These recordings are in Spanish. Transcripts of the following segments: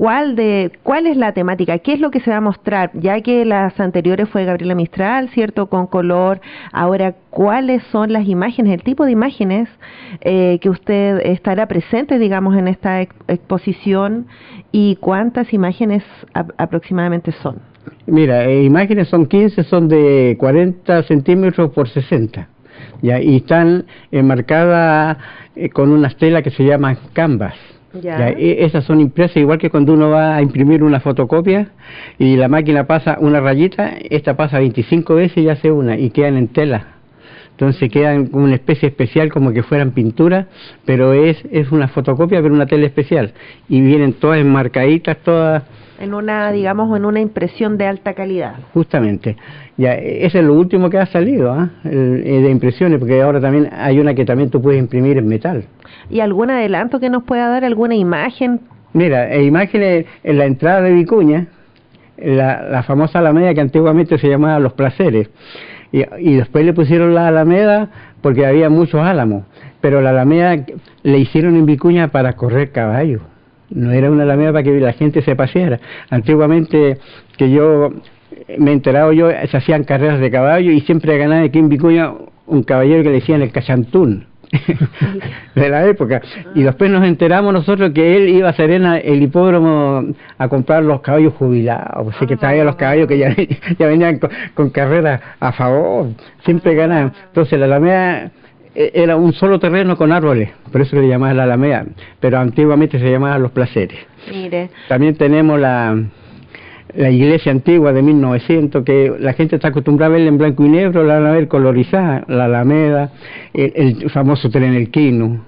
¿cuál es la temática? ¿Qué es lo que se va a mostrar? Ya que las anteriores fue Gabriela Mistral, ¿cierto? Con color. Ahora, ¿cuáles son las imágenes, el tipo de imágenes que usted estará presente, digamos, en esta exposición y cuántas imágenes aproximadamente son? Mira, imágenes son 15, son de 40 centímetros por 60, ¿ya? Y están enmarcadas con unas telas que se llaman canvas. Ya. Esas son impresas igual que cuando uno va a imprimir una fotocopia y la máquina pasa una rayita, esta pasa 25 veces y hace una y quedan en tela. Entonces quedan como una especie especial, como que fueran pinturas, pero es una fotocopia, pero una tela especial. Y vienen todas enmarcaditas, todas... En una, digamos, en una impresión de alta calidad. Justamente. Ya, ese es lo último que ha salido, de impresiones, porque ahora también hay una que también tú puedes imprimir en metal. ¿Y algún adelanto que nos pueda dar, alguna imagen? Mira, imágenes en la entrada de Vicuña, la famosa Alameda que antiguamente se llamaba Los Placeres. Y después le pusieron la Alameda porque había muchos álamos, pero la Alameda le hicieron en Vicuña para correr caballos, no era una Alameda para que la gente se paseara. Antiguamente, que yo me he enterado yo, se hacían carreras de caballo y siempre ganaba aquí en Vicuña un caballero que le decían el Cachantún de la época, y después nos enteramos nosotros que él iba a Serena, el hipódromo, a comprar los caballos jubilados, así que traía los caballos que ya venían con carreras a favor, siempre ganaban. Entonces la Alameda era un solo terreno con árboles, por eso le llamaban la Alameda, pero antiguamente se llamaba Los Placeres. Mire. También tenemos la iglesia antigua de 1900, que la gente está acostumbrada a verla en blanco y negro, la van a ver colorizada, la Alameda, el famoso tren El Quino.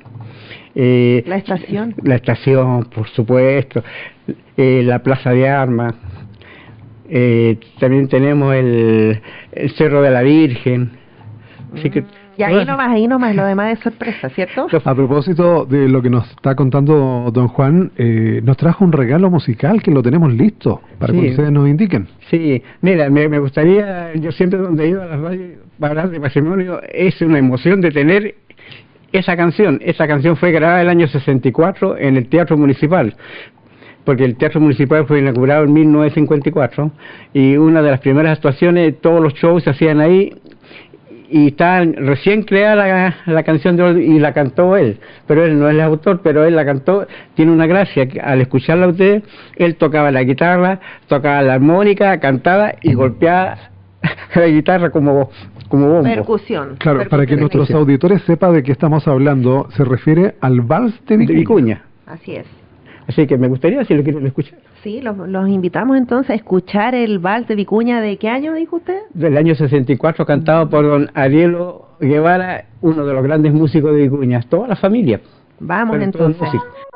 La estación. La estación, por supuesto, la Plaza de Armas, también tenemos el Cerro de la Virgen. Así que, y ahí nomás, lo demás es sorpresa, ¿cierto? A propósito de lo que nos está contando don Juan, nos trajo un regalo musical que lo tenemos listo para que ustedes nos indiquen. Sí, mira, me gustaría, yo siempre donde he ido a las radios para hablar de patrimonio, es una emoción de tener esa canción. Esa canción fue grabada el año 64 en el Teatro Municipal, porque el Teatro Municipal fue inaugurado en 1954, y una de las primeras actuaciones, todos los shows se hacían ahí, y está recién creada la canción de hoy, y la cantó él, pero él no es el autor, pero él la cantó. Tiene una gracia, que al escucharla a usted, él tocaba la guitarra, tocaba la armónica, cantaba y golpeaba la guitarra como bombo. Percusión. Claro, para que nuestros auditores sepan de qué estamos hablando, se refiere al Vals de Vicuña. Así es. Así que me gustaría, si lo quieren escuchar. Sí, los invitamos entonces a escuchar el Vals de Vicuña. ¿De qué año dijo usted? Del año 64, cantado por don Arielo Guevara, uno de los grandes músicos de Vicuña. Toda la familia. Vamos entonces.